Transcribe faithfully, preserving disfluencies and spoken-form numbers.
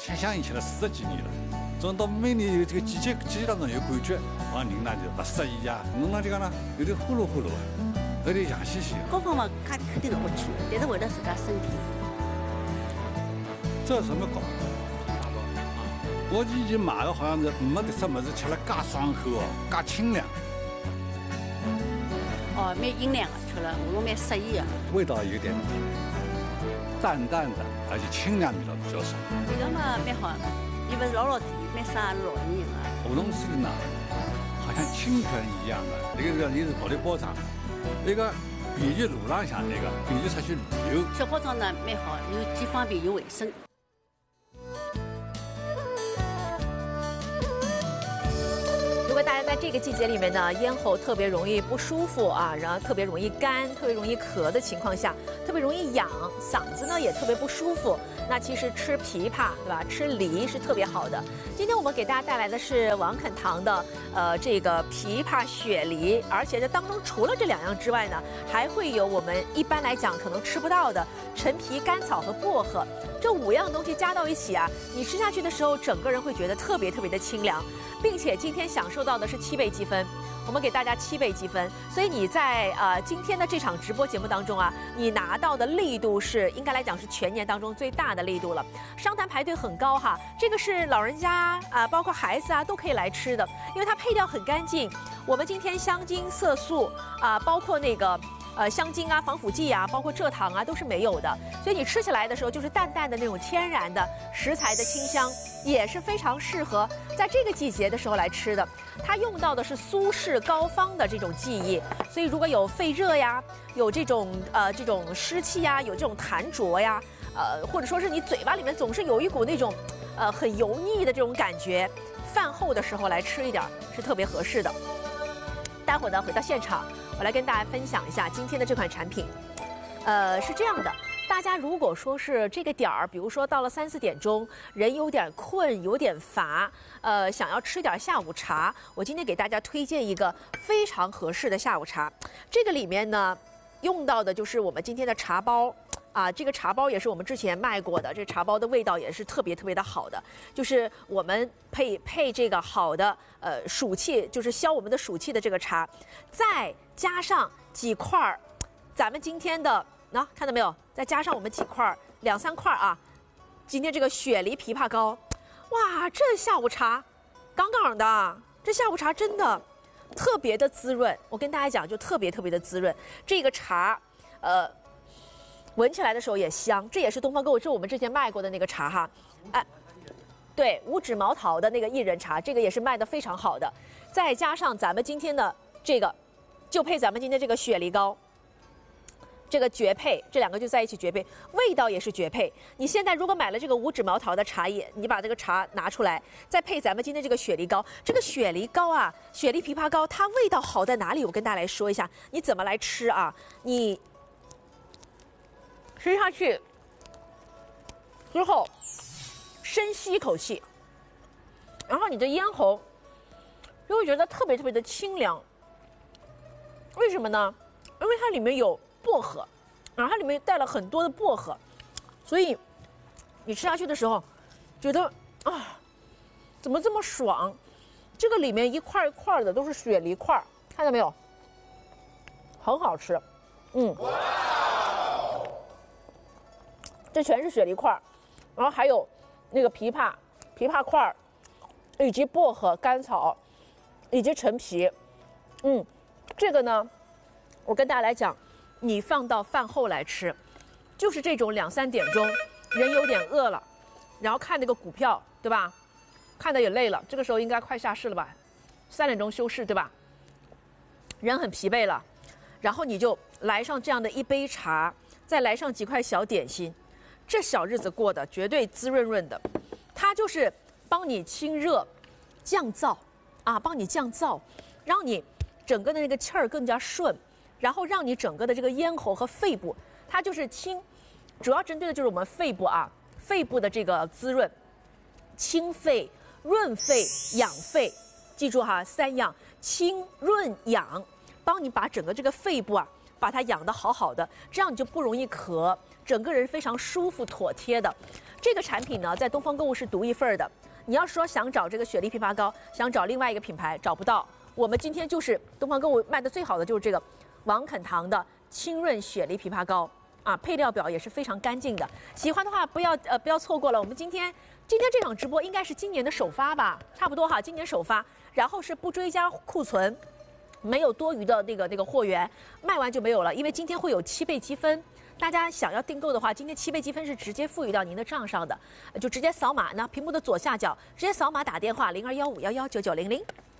想响应起来四十几年了。总到每年有这个季节季节当中有感觉，往人呢就不适宜呀，弄了这个呢有点呼噜呼噜的，有点痒兮兮。 高考嘛，他肯定是不去，但是为了自家身体。 这什么高？我以前买的好像是没得什么是吃了介爽口哦，介清凉。 哦，蛮营养的，吃了我们蛮适宜的。 味道有点淡淡的，而且清凉味道比较少。 味道嘛蛮好，因为老老甜，蛮适合老年人啊。 梧桐水呢，好像清泉一样的，那个是你是跑的包场，那个便于路浪向那个，便于出去旅游。 小包装呢蛮好，又既方便又卫生。 如果大家在这个季节里面呢，咽喉特别容易不舒服啊，然后特别容易干、特别容易咳的情况下，特别容易痒，嗓子呢也特别不舒服，那其实吃枇杷，对吧？吃梨是特别好的。今天我们给大家带来的是王肯堂的呃这个枇杷雪梨，而且这当中除了这两样之外呢，还会有我们一般来讲可能吃不到的陈皮、甘草和薄荷。这五样东西加到一起啊，你吃下去的时候，整个人会觉得特别特别的清凉，并且今天享受到的是七倍积分，我们给大家七倍积分，所以你在呃今天的这场直播节目当中啊，你拿到的力度是应该来讲是全年当中最大的力度了。商坛排队很高哈，这个是老人家啊、呃，包括孩子啊都可以来吃的，因为它配料很干净。我们今天香精、色素啊、呃，包括那个。呃，香精啊、防腐剂啊，包括蔗糖啊，都是没有的，所以你吃起来的时候就是淡淡的那种天然的食材的清香，也是非常适合在这个季节的时候来吃的。它用到的是苏氏膏方的这种技艺，所以如果有肺热呀，有这种呃这种湿气呀，有这种痰浊呀，呃，或者说是你嘴巴里面总是有一股那种呃很油腻的这种感觉，饭后的时候来吃一点是特别合适的。待会儿呢，回到现场。我来跟大家分享一下今天的这款产品，呃，是这样的，大家如果说是这个点儿，比如说到了三四点钟，人有点困，有点乏，呃，想要吃点下午茶，我今天给大家推荐一个非常合适的下午茶。这个里面呢，用到的就是我们今天的茶包。啊，这个茶包也是我们之前卖过的，这茶包的味道也是特别特别的好的，就是我们配配这个好的呃暑气，就是消我们的暑气的这个茶，再加上几块儿，咱们今天的那、啊、看到没有？再加上我们几块儿两三块啊，今天这个雪梨枇杷膏，哇，这下午茶杠杠的，这下午茶真的特别的滋润。我跟大家讲，就特别特别的滋润，这个茶，呃。闻起来的时候也香，这也是东方购物，这是我们之前卖过的那个茶哈，哎，对，五指毛桃的那个薏仁茶，这个也是卖的非常好的，再加上咱们今天的这个，就配咱们今天这个雪梨膏，这个绝配，这两个就在一起绝配，味道也是绝配。你现在如果买了这个五指毛桃的茶叶，你把这个茶拿出来，再配咱们今天这个雪梨膏，这个雪梨膏啊，雪梨枇杷膏，它味道好在哪里？我跟大家来说一下，你怎么来吃啊？你。吃下去之后，深吸一口气，然后你的咽喉就会觉得特别特别的清凉。为什么呢？因为它里面有薄荷，然后它里面带了很多的薄荷，所以你吃下去的时候，觉得啊，怎么这么爽？这个里面一块一块的都是雪梨块，看到没有？很好吃，嗯。这全是雪梨块，然后还有那个枇杷、枇杷块，以及薄荷、甘草，以及陈皮。嗯，这个呢，我跟大家来讲，你放到饭后来吃，就是这种两三点钟，人有点饿了，然后看那个股票，对吧？看的也累了，这个时候应该快下市了吧？三点钟休市，对吧？人很疲惫了，然后你就来上这样的一杯茶，再来上几块小点心。这小日子过得绝对滋润润的，它就是帮你清热、降燥啊，帮你降燥，让你整个的那个气儿更加顺，然后让你整个的这个咽喉和肺部，它就是清，主要针对的就是我们肺部啊，肺部的这个滋润，清肺、润肺、养肺，记住哈，三样：清、润、养，帮你把整个这个肺部啊，把它养得好好的，这样你就不容易咳。整个人非常舒服妥帖的， 这个产品呢，在东方购物是独一份儿的。你要说想找这个雪梨枇杷膏，想找另外一个品牌找不到。我们今天就是东方购物卖的最好的就是这个王肯堂的清润雪梨枇杷膏啊，配料表也是非常干净的。喜欢的话不要呃不要错过了。我们今天今天这场直播应该是今年的首发吧，差不多哈，今年首发。然后是不追加库存，没有多余的那个那个货源，卖完就没有了，因为今天会有七倍积分。大家想要订购的话，今天七倍积分是直接赋予到您的账上的，就直接扫码，那屏幕的左下角直接扫码打电话零二幺五幺幺九九零零。